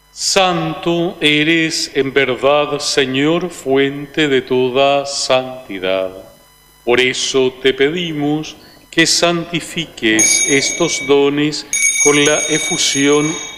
Santo eres en verdad, Señor, fuente de toda santidad. Por eso te pedimos que santifiques estos dones con la efusión